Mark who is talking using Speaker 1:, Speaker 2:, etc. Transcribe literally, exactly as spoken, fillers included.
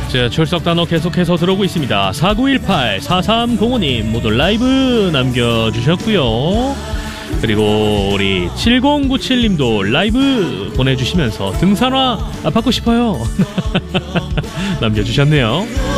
Speaker 1: 자, 출석 단어 계속해서 들어오고 있습니다. 사구일팔 사삼공오님 모두 라이브 남겨주셨고요. 그리고 우리 칠공구칠님도 라이브 보내주시면서 등산화 받고 싶어요 남겨주셨네요.